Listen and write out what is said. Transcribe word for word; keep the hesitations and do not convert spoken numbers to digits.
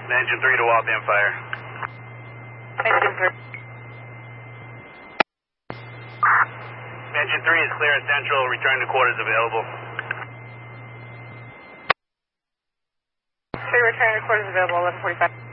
Engine three to Waltham Fire. Engine three. Engine three is clear at Central. Return to quarters available. three return to quarters available, eleven forty-five.